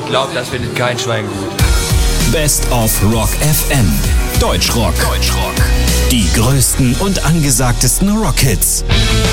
Ich glaube, das findet kein Schwein gut. Best of Rock FM. Deutschrock. Die größten und angesagtesten Rockhits.